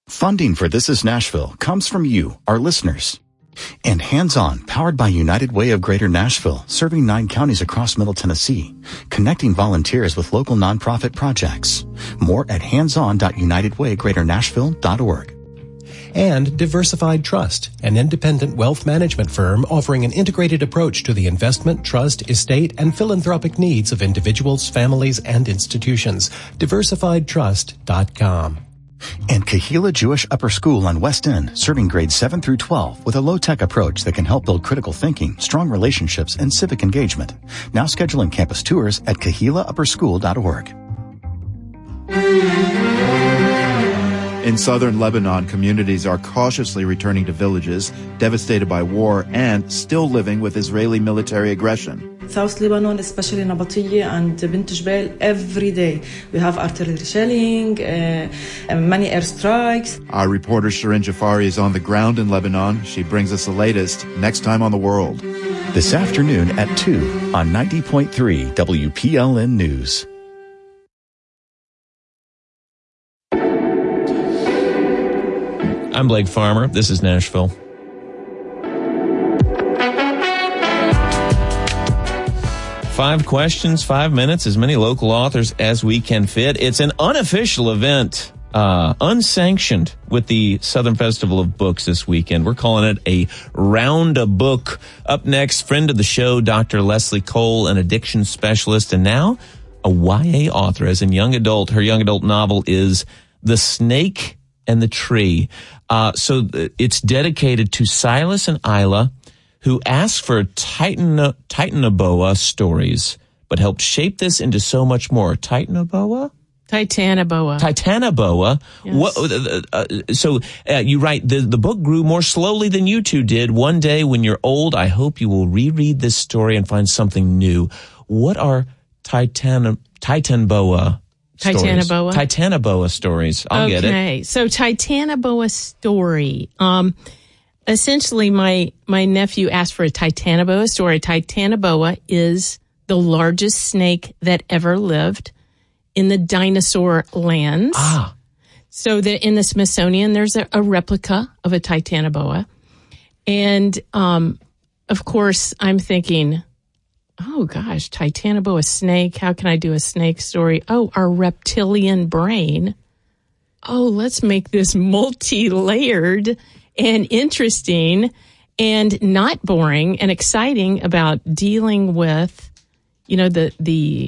Funding for This Is Nashville comes from you, our listeners. And Hands On, powered by United Way of Greater Nashville, serving 9 counties across Middle Tennessee, connecting volunteers with local nonprofit projects. More at handson.unitedwaygreaternashville.org. And Diversified Trust, an independent wealth management firm offering an integrated approach to the investment, trust, estate, and philanthropic needs of individuals, families, and institutions. DiversifiedTrust.com. And Kahila Jewish Upper School on West End, serving grades 7 through 12 with a low-tech approach that can help build critical thinking, strong relationships, and civic engagement. Now scheduling campus tours at KahilaUpperSchool.org. In southern Lebanon, communities are cautiously returning to villages devastated by war and still living with Israeli military aggression. South Lebanon, especially Nabatiyya and Bint Jbeil, every day we have artillery shelling, many airstrikes. Our reporter Shirin Jafari is on the ground in Lebanon. She brings us the latest next time on The World. This afternoon at 2 on 90.3 WPLN News. I'm Blake Farmer. This is Nashville. Five questions, 5 minutes, as many local authors as we can fit. It's an unofficial event, unsanctioned, with the Southern Festival of Books this weekend. We're calling it a Round a Book. Up next, friend of the show, Dr. Leslie Cole, an addiction specialist, and now a YA author. As in young adult, her young adult novel is The Snake and the Tree. So it's dedicated to Silas and Isla, who asked for Titanoboa stories, but helped shape this into so much more. Titanoboa? Titanoboa. Yes. So you write, the book grew more slowly than you two did. One day when you're old, I hope you will reread this story and find something new. What are Titanoboa stories? Titanoboa stories. I'll get it. Okay, so Titanoboa story. Essentially, my nephew asked for a Titanoboa story. Titanoboa is the largest snake that ever lived in the dinosaur lands. So that in the Smithsonian, there's a replica of a Titanoboa. And, of course, I'm thinking, oh gosh, Titanoboa snake. How can I do a snake story? Oh, our reptilian brain. Oh, let's make this multi-layered and interesting and not boring and exciting about dealing with, you know, the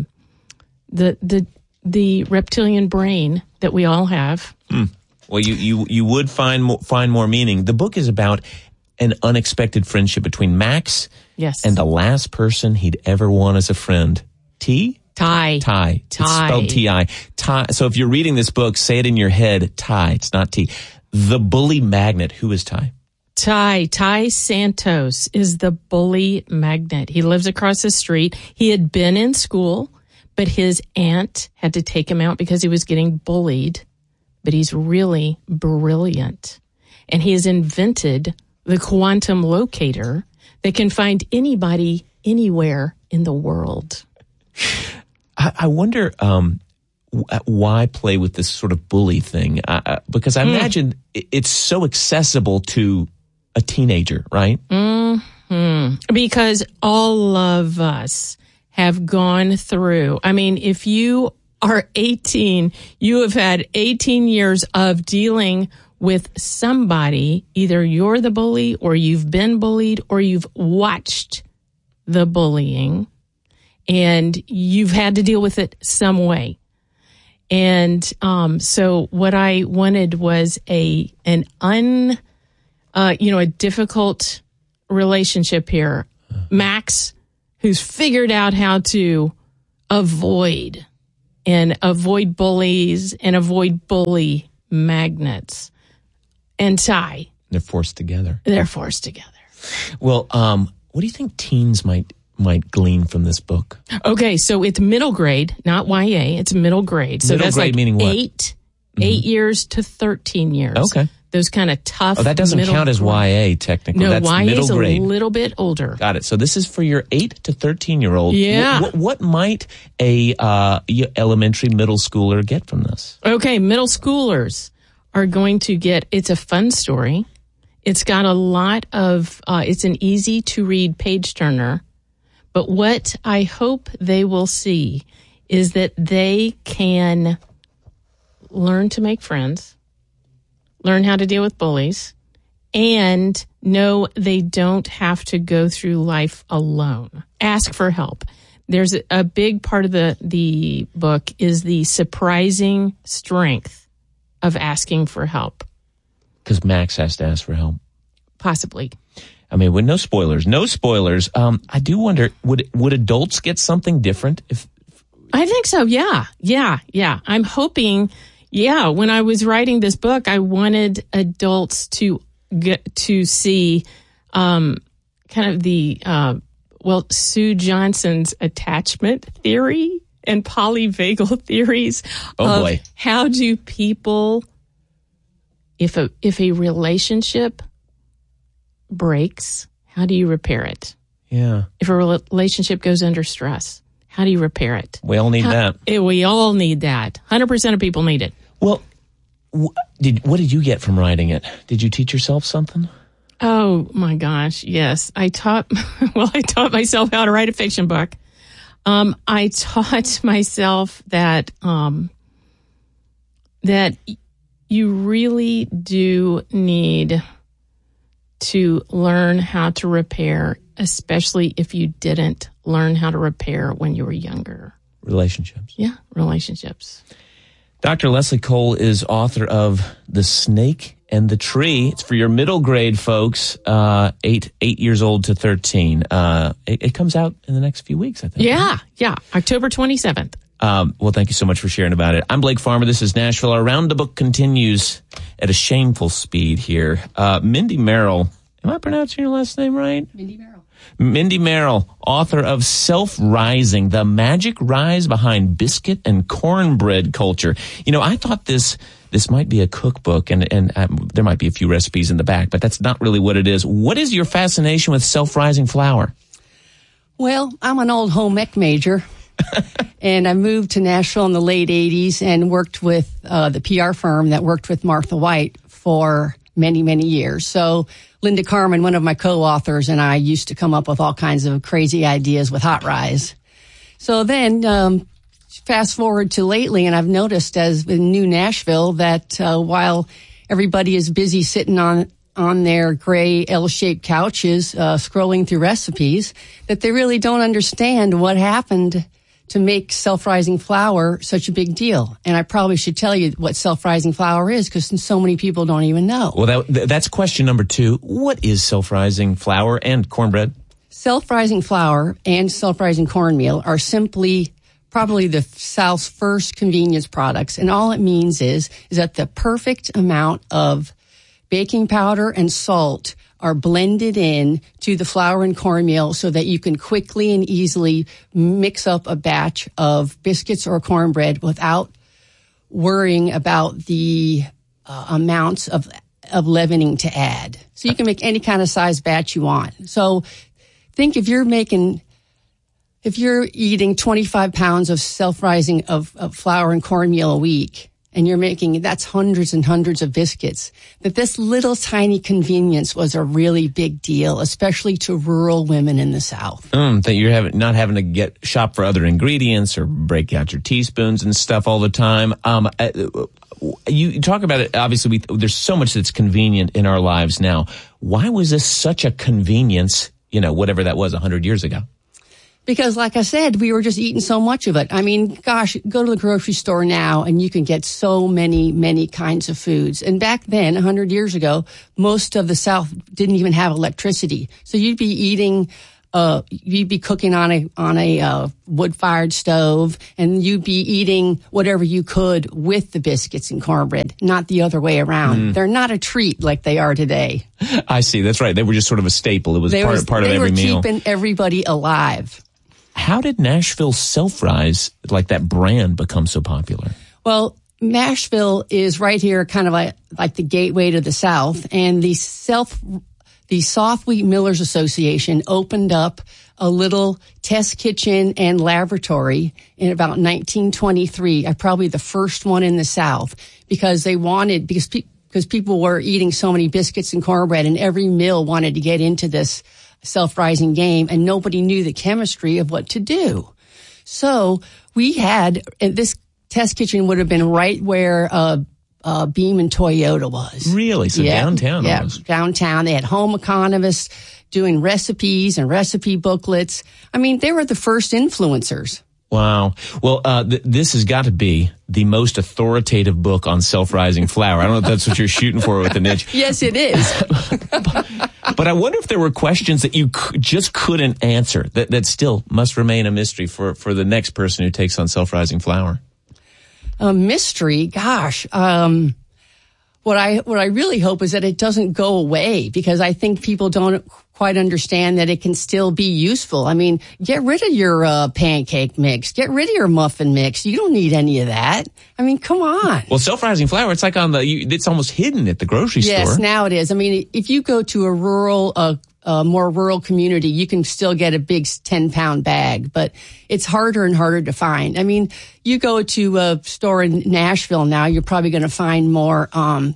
reptilian brain that we all have. Well, you would find more meaning. The book is about an unexpected friendship between Max and the last person he'd ever want as a friend. Ty. It's spelled T-I. Ty. So if you're reading this book, say it in your head, Ty. It's not T. The bully magnet. Who is Ty? Ty Santos is the bully magnet. He lives across the street. He had been in school, but his aunt had to take him out because he was getting bullied. But he's really brilliant. And he has invented the quantum locator that can find anybody anywhere in the world. I wonder why play with this sort of bully thing? Because I imagine it's so accessible to a teenager, right? Because all of us have gone through. I mean, if you are 18, you have had 18 years of dealing with somebody. Either you're the bully, or you've been bullied, or you've watched the bullying, and you've had to deal with it some way. And so what I wanted was a difficult relationship here. Max, who's figured out how to avoid bullies and avoid bully magnets. And Ty. They're forced together. Well, what do you think teens might glean from this book? Okay, so it's middle grade, not YA. It's middle grade. So middle that's grade like meaning what? 8 years to 13 years. Okay. Those kind of tough. Oh, that doesn't count as YA technically. No, that's YA middle is grade. a little bit older. Got it. So this is for your 8 to 13-year-old. Yeah. What might a elementary, middle schooler get from this? Okay, middle schoolers are going to get, it's a fun story. It's got a lot of, it's an easy to read page turner. But what I hope they will see is that they can learn to make friends, learn how to deal with bullies, and know they don't have to go through life alone. Ask for help. There's a big part of the book is the surprising strength of asking for help. Because Max has to ask for help. Possibly. I mean, with no spoilers. I do wonder, would adults get something different if? I think so. Yeah. I'm hoping. Yeah. When I was writing this book, I wanted adults to get to see, kind of the, Sue Johnson's attachment theory and polyvagal theories. Oh boy. How do people, if a relationship breaks, how do you repair it? Yeah. If a relationship goes under stress, how do you repair it? We all need that. We all need that. 100% of people need it. Well, what did you get from writing it? Did you teach yourself something? Oh my gosh, yes. I taught myself how to write a fiction book. I taught myself that that you really do need to learn how to repair, especially if you didn't learn how to repair when you were younger. Relationships. Yeah, relationships. Dr. Leslie Cole is author of The Snake and the Tree. It's for your middle grade folks, 8 years old to 13. It comes out in the next few weeks, I think. Yeah. October 27th. Well, thank you so much for sharing about it. I'm Blake Farmer. This is Nashville. Our Round the Book continues at a shameful speed here. Mindy Merrill. Am I pronouncing your last name right? Mindy Merrill, author of Self-Rising, The Magic Rise Behind Biscuit and Cornbread Culture. You know, I thought this might be a cookbook, and there might be a few recipes in the back, but that's not really what it is. What is your fascination with self-rising flour? Well, I'm an old home ec major, and I moved to Nashville in the late 80s and worked with the PR firm that worked with Martha White for many, many years. So Linda Carmen, one of my co-authors, and I used to come up with all kinds of crazy ideas with Hot Rise. So then fast forward to lately, and I've noticed as in New Nashville that while everybody is busy sitting on their gray L-shaped couches scrolling through recipes, that they really don't understand what happened to make self-rising flour such a big deal. And I probably should tell you what self-rising flour is because so many people don't even know. Well, that's question number 2. What is self-rising flour and cornbread? Self-rising flour and self-rising cornmeal are simply probably the South's first convenience products. And all it means is that the perfect amount of baking powder and salt are blended in to the flour and cornmeal so that you can quickly and easily mix up a batch of biscuits or cornbread without worrying about the amounts of leavening to add. So you can make any kind of size batch you want. So think if you're eating 25 pounds of self-rising of flour and cornmeal a week, and you're making, that's hundreds and hundreds of biscuits, that this little tiny convenience was a really big deal, especially to rural women in the South. That you're not having to shop for other ingredients or break out your teaspoons and stuff all the time. You talk about it, obviously, there's so much that's convenient in our lives now. Why was this such a convenience, whatever that was 100 years ago? Because like I said, we were just eating so much of it. I mean, gosh, go to the grocery store now and you can get so many, many kinds of foods. And back then, 100 years ago, most of the South didn't even have electricity. So you'd be cooking on a wood-fired stove, and you'd be eating whatever you could with the biscuits and cornbread, not the other way around. They're not a treat like they are today. I see. That's right. They were just sort of a staple. It was part of every meal. They were keeping everybody alive. How did Nashville Self-Rise, like that brand, become so popular? Well, Nashville is right here, kind of like the gateway to the South, and the Soft Wheat Millers Association opened up a little test kitchen and laboratory in about 1923. Probably the first one in the South, because they wanted, because people were eating so many biscuits and cornbread, and every mill wanted to get into this self-rising game, and nobody knew the chemistry of what to do. So we had, this test kitchen would have been right where Beam and Toyota was. Really? So downtown? Yeah, almost. Downtown. They had home economists doing recipes and recipe booklets. I mean, they were the first influencers. Wow. Well, this has got to be the most authoritative book on self-rising flour. I don't know if that's what you're shooting for with the niche. Yes, it is. But I wonder if there were questions that you just couldn't answer that still must remain a mystery for the next person who takes on self-rising flour. A mystery? Gosh. What I really hope is that it doesn't go away, because I think people don't quite understand that it can still be useful. I mean, get rid of your pancake mix. Get rid of your muffin mix. You don't need any of that. I mean, come on. Well, self-rising flour, it's like it's almost hidden at the grocery store. Yes, now it is. I mean, if you go to a more rural community, you can still get a big 10-pound bag, but it's harder and harder to find. I mean, you go to a store in Nashville now, you're probably going to find more,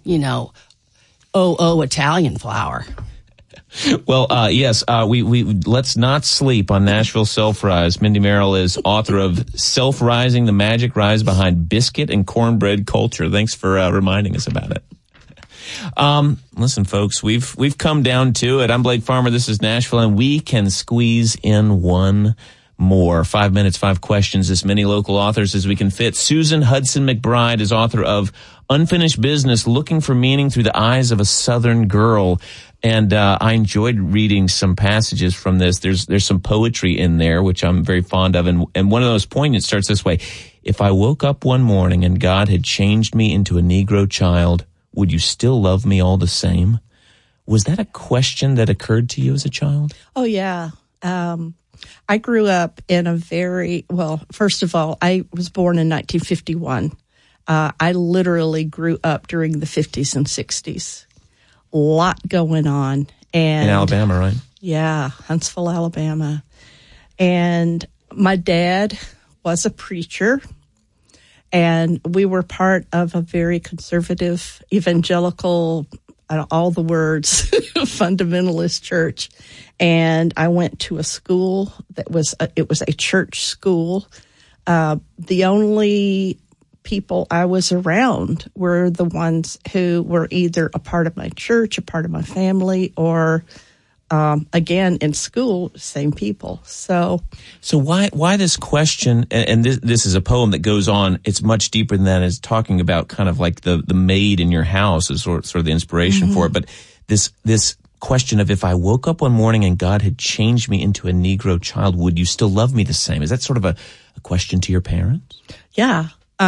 Italian flour. Well, yes, we let's not sleep on Nashville Self-Rise. Mindy Merrill is author of Self-Rising, the Magic Rise Behind Biscuit and Cornbread Culture. Thanks for reminding us about it. Listen, folks, we've come down to it. I'm Blake Farmer. This is Nashville, and we can squeeze in one more. 5 minutes, 5 questions, as many local authors as we can fit. Susan Hudson McBride is author of Unfinished Business, Looking for Meaning Through the Eyes of a Southern Girl. And I enjoyed reading some passages from this. There's some poetry in there, which I'm very fond of. And one of those poignant starts this way. If I woke up one morning and God had changed me into a Negro child, would you still love me all the same? Was that a question that occurred to you as a child? Oh, yeah. I grew up in first of all, I was born in 1951. I literally grew up during the 50s and 60s. A lot going on. And in Alabama, right? Yeah, Huntsville, Alabama. And my dad was a preacher, and we were part of a very conservative, evangelical, all the words, fundamentalist church. And I went to a school that was a church school. The only people I was around were the ones who were either a part of my church, a part of my family, or again in school, same people. So why this question? And this is a poem that goes on. It's much deeper than that. It's talking about kind of like the maid in your house is sort of the inspiration for it. But this question of, if I woke up one morning and God had changed me into a Negro child, would you still love me the same? Is that sort of a question to your parents? Yeah.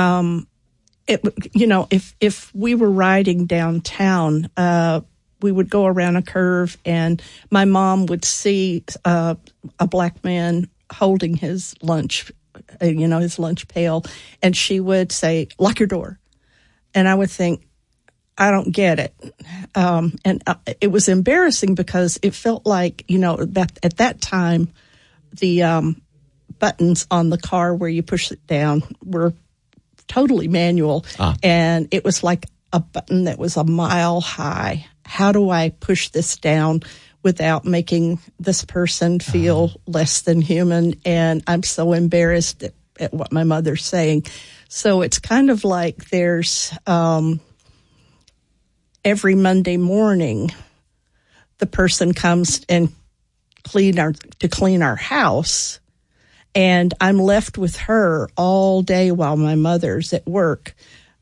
If we were riding downtown, we would go around a curve, and my mom would see a black man holding his lunch, his lunch pail, and she would say, "Lock your door." And I would think, I don't get it. And it was embarrassing because it felt like, at that time, the buttons on the car where you push it down were totally manual. And it was like a button that was a mile high. How do I push this down without making this person feel less than human? And I'm so embarrassed at what my mother's saying. So it's kind of like there's every Monday morning, the person comes and clean our house, and I'm left with her all day while my mother's at work.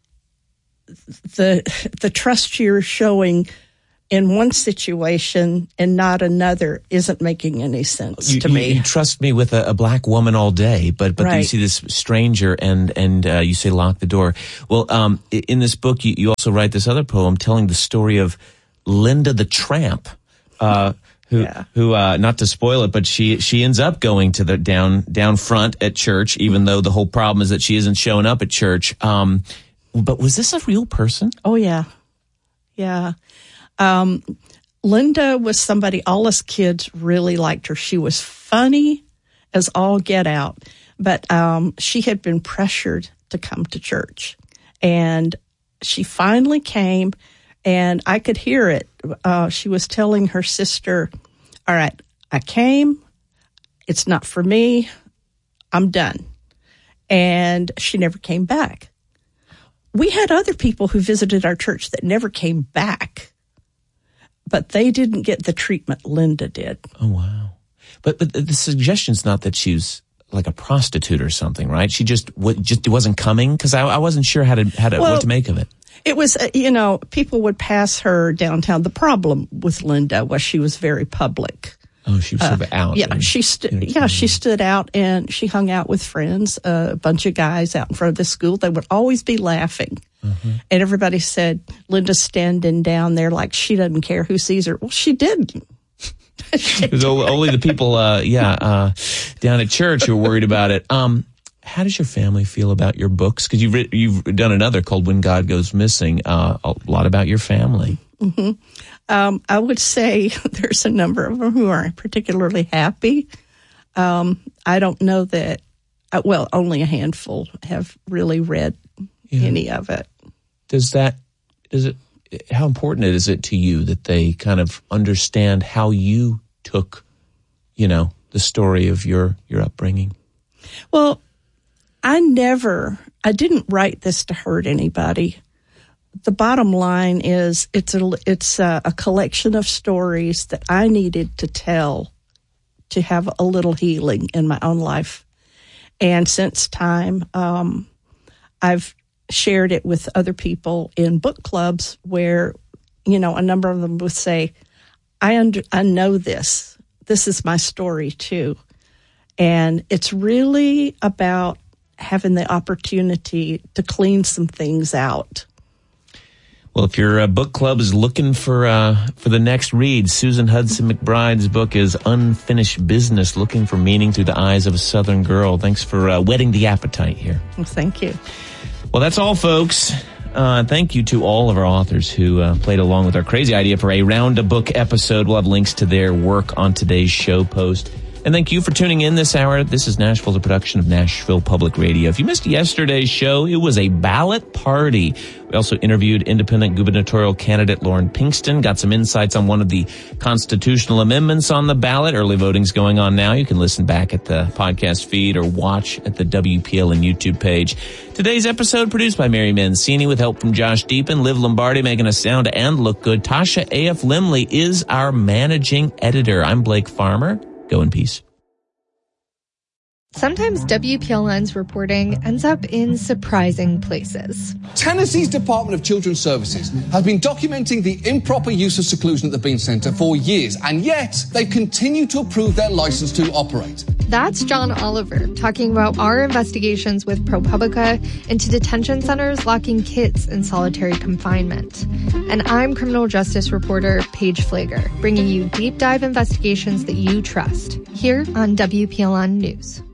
The trust you're showing in one situation and not another isn't making any sense to me. You trust me with a black woman all day, but Right. you see this stranger and you say, lock the door. Well, in this book, you also write this other poem telling the story of Linda the Tramp, who not to spoil it, but she ends up going to the down front at church, even though the whole problem is that she isn't showing up at church. But was this a real person? Oh, yeah. Yeah. Linda was somebody, all us kids really liked her. She was funny as all get out, but she had been pressured to come to church. And she finally came, and I could hear it. She was telling her sister, all right, I came. It's not for me. I'm done. And she never came back. We had other people who visited our church that never came back. But they didn't get the treatment Linda did. Oh, wow. But the suggestion's not that she was like a prostitute or something, right? She just wasn't coming? Because I wasn't sure what to make of it. It was, people would pass her downtown. The problem with Linda was she was very public. Oh, she was sort of out. Yeah, she stood out and she hung out with friends, a bunch of guys out in front of the school. They would always be laughing. Mm-hmm. And everybody said, Linda's standing down there like she doesn't care who sees her. Well, she didn't. It was only the people, down at church who were worried about it. How does your family feel about your books? Because you've done another called When God Goes Missing, a lot about your family. Mm-hmm. I would say there's a number of them who aren't particularly happy. I don't know that, only a handful have really read any of it. How important is it to you that they kind of understand how you took, the story of your upbringing? Well, I didn't write this to hurt anybody. The bottom line is it's a collection of stories that I needed to tell to have a little healing in my own life. And since time, I've shared it with other people in book clubs where, a number of them would say, I know this. This is my story too. And it's really about having the opportunity to clean some things out. Well, if your book club is looking for the next read, Susan Hudson McBride's book is Unfinished Business, Looking for Meaning Through the Eyes of a Southern Girl. Thanks for whetting the appetite here. Well, thank you. Well, that's all, folks. Thank you to all of our authors who played along with our crazy idea for a Round a Book episode. We'll have links to their work on today's show post. And thank you for tuning in this hour. This is Nashville's a production of Nashville Public Radio. If you missed yesterday's show, it was a ballot party. We also interviewed independent gubernatorial candidate Lauren Pinkston, got some insights on one of the constitutional amendments on the ballot. Early voting's going on now. You can listen back at the podcast feed or watch at the WPLN YouTube page. Today's episode produced by Mary Mancini with help from Josh Deepen, Liv Lombardi making us sound and look good. Tasha A.F. Limley is our managing editor. I'm Blake Farmer. Go in peace. Sometimes WPLN's reporting ends up in surprising places. Tennessee's Department of Children's Services has been documenting the improper use of seclusion at the Bean Center for years, and yet they continue to approve their license to operate. That's John Oliver talking about our investigations with ProPublica into detention centers locking kids in solitary confinement. And I'm criminal justice reporter Paige Flager, bringing you deep dive investigations that you trust here on WPLN News.